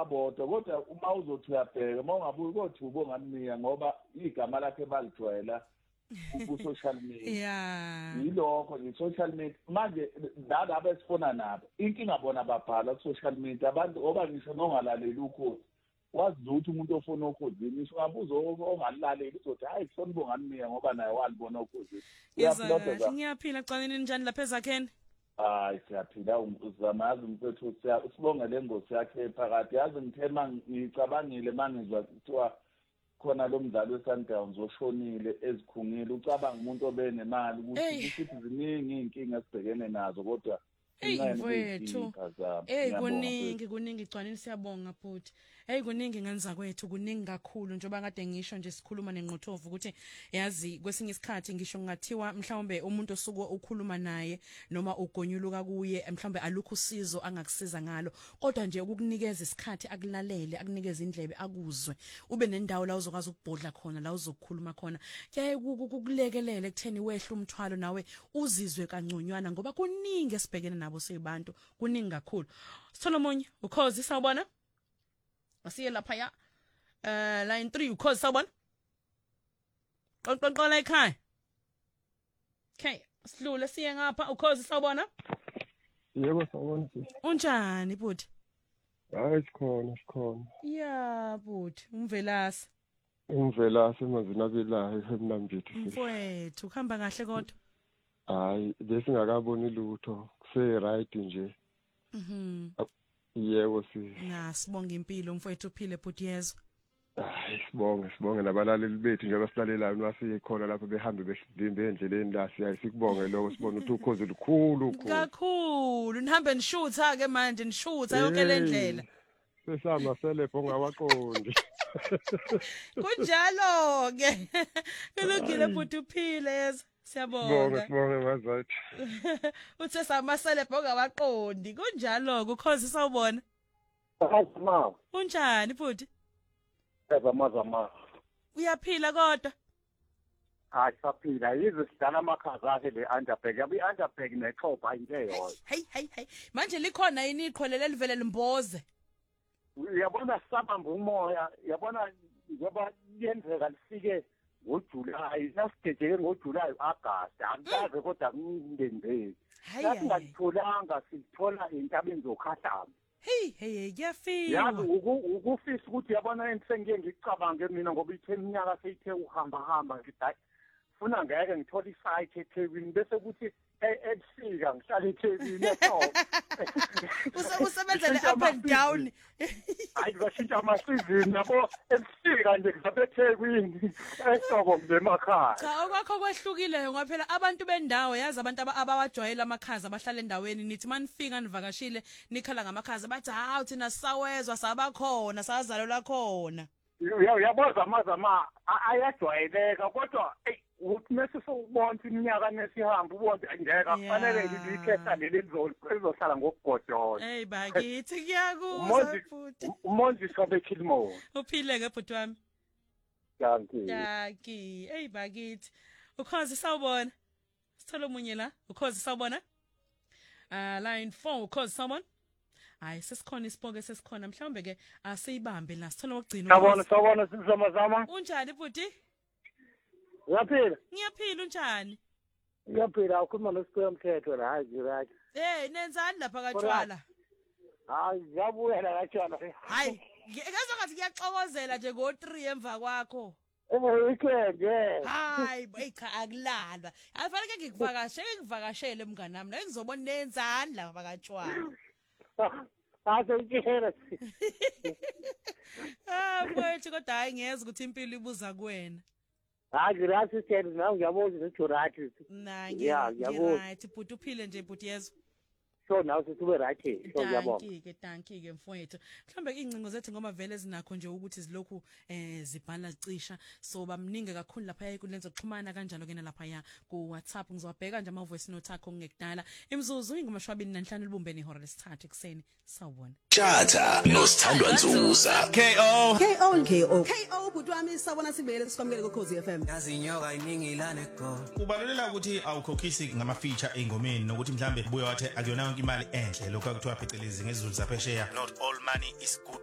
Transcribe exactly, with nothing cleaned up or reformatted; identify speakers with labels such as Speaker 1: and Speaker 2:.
Speaker 1: babodwa kodwa uma uzothi uyabheka uma ungabuyi kothi ubongamnika ngoba igama lakhe balijwayela ku social media
Speaker 2: yeah
Speaker 1: yilokho nje social media manje nalabo esifona nabo inkinga bona babhala ku social media abantu oba ngisho nongalaleli ukhozi wazi ukuthi umuntu ofuna ukhozi ngisho ngabuzo ongalaleli uzothi hayi kusona ubongamnika ngoba naye walibona ukhozi
Speaker 2: uyaphila ngiyaphila xanini njani lapha ezakheni
Speaker 1: hayi siyaphila uzamazi mfethu sibonga lengosi yakhe phakathi yazi ngithema ngicabangile mangizwa kuthiwa khona lo mdlalo weSundowns oshonile ezikhungile ucabanga umuntu obenemali ukuthi ukuthi ziningi inkinga sibhekene nazo kodwa
Speaker 2: hey mfethu hey kuningi kuningi gcwanini siyabonga futhi hey kuningi ngenza kwethu kuningi kakhulu njengoba kade ngisho nje sikhuluma nenqothovu ukuthi yazi kwesinye isikhathi ngisho ngathiwa mhlawumbe umuntu osuku ukhuluma naye noma ugonyuluka kuye mhlawumbe alukho usizo angakusiza ngalo kodwa nje ukukunikeza isikhathi akulalele akunikeza indlebe akuzwe ube nendawo la uzokwazi ukubhodla khona la uzokukhuluma khona ke ukukulekelela ekutheni wehle umthwalo nawe uzizwe kanconywana ngoba kuningi esibhekene nabo sebantu kuningi kakhulu Solomon ukhozi sawubona asiye lapha ya eh line three ukhozi sawubona qoqoqola ekhaya okay sidlule siye ngapha ukhozi sawubona
Speaker 3: yebo sawubona
Speaker 2: unjani buthi
Speaker 3: hayi sikhona sikhona
Speaker 2: yeah buthi umvelasi
Speaker 3: umvelasi emazini abelayo emnambithi
Speaker 2: mfowethu kuhamba kahle kodwa
Speaker 3: hayi bese ngakaboni lutho kuse right nje
Speaker 2: mhm
Speaker 3: yebo si
Speaker 2: na sibonga impilo mfowethu uphile buthi yezo
Speaker 3: hayi sibonge sibonge nabalaleli bethu njengoba silalelayo masiye khona lapho behambe besidimbe endleleni la siyayi sikubonge lokho sibona ukuthi ukhozi lukhulu
Speaker 2: kakhulu nihambe nishutha ke manje nishutha yonke le ndlela
Speaker 3: sesama selebho ngawaqondi
Speaker 2: kunjalo ke kulungile buthi uphile yezo siyabonga
Speaker 3: sibonge mazathi
Speaker 2: uthe samaselebho ngawaqondi kunjalo ukhozi sawubona
Speaker 4: Hayi
Speaker 2: unjani futhi
Speaker 4: Eva mazama
Speaker 2: uyaphila kodwa
Speaker 4: hayi saphila yize sidala amakhaza akhe le underbag yabi underbag nexhoba into eyodwa
Speaker 2: hey hey hey manje likhona yini iqholele livele limboze
Speaker 4: uyabona sabamba umoya yabona ngoba yenzeka lifike ngoJuly nasigejeke ngoJuly August akaze kodwa kungenzeki singatholanga sithola intabeni zokhahlamba
Speaker 2: hey hey kuyafika
Speaker 4: yazi ukufisa ukuthi yabona engisengike ngicabange mina ngoba ithe iminyaka seyithe uhamba hamba ngithi funa ngeke ngithola isite eThekwini bese kuthi ebusika ngihlala eThekwini eThoba
Speaker 2: usebenzele up and down
Speaker 4: hayi bashintsha amasizini yabo ebusika nje ngizaphe eThekwini eThoba nje emakhaya
Speaker 2: cha okwakho kwehlukileyo ngoba phela abantu bendawo yazi abantu abawajwayela amakhaza abahlala endaweni nithi manifika nivakashile nikhala ngamakhaza bathi hawu thina sawezwa sabakhona sazalelwa khona
Speaker 4: uyaboza amazama ayajwayeleka kodwa uthi mase sokubona iminyaka nesihamba ubonke ngeke kufanele ngilikhesa leli lizohlala ngokugodola
Speaker 2: hey bakithi kuyakuza futhi
Speaker 4: umonzi sobe Kilmore
Speaker 2: uphile ke bhuti wami
Speaker 4: danki
Speaker 2: danki hey bakithi ukhozi sawubona sithola umunye la ukhozi sawubona ah line four ukhozi sawubona hayi sesikhona isipoke sesikhona mhlawumbe ke asiyibambe la sithola ukugcina
Speaker 4: sawubona sawubona sizamazama
Speaker 2: unjani bhuti
Speaker 4: uyaphila
Speaker 2: ngiyaphila unjani
Speaker 4: uyaphila ukhuluma nosiqoya umthetho la hayi right
Speaker 2: hey nenzani lapha kaTshwala
Speaker 4: hayi yabuya la kaTshwala
Speaker 2: hayi ngezwe ngathi kuyaxokozela nje ngo three emva kwakho
Speaker 4: weekend yeah
Speaker 2: hayi bayikha akulalwa afanele ngikuvakashele ngivakashele mngani nami la ngizobona nenzani lapha kaTshwala
Speaker 4: Azongihela.
Speaker 2: Ah, mfowethu kodwa hayi ngiyeza ukuthi impilo ibuza kuwena.
Speaker 4: Hayi ngirathi sitheni nawe ngiyabona ukuthi urathi.
Speaker 2: Na ngiyabona. Right, bhuti uphile nje bhuti yezwa.
Speaker 4: So now sitube right here. So ngiyabona.
Speaker 2: Thank you, thank you mfowethu. Mhlambe incingo zethu ngoma vele zinakho nje ukuthi zilokhu eh zibhala cisha. So bamningi kakhulu lapha enkundleni zokuxhumana kanjalo ke lapha ya ku WhatsApp ngizobheka nje ama voice note akho ngekudala. Imzuzu ingomashwabini nanhlanu libumbene ihora lesithathu ekseni. Sawubona.
Speaker 5: Tjata nosithandwa Nzuza.
Speaker 6: K O
Speaker 7: K O K O K O bhuti wami sawubona sibele sikwamukele ku Khosi F M.
Speaker 6: Yazi inyoka iningi lana go.
Speaker 8: Ubaluleka ukuthi awukhokhisi ngama feature engomeni nokuthi mhlambe buye wathi akuyona yonke imali enhle lokho akuthiwa phecelezi ngezulu zaphesheya. Not all money is good.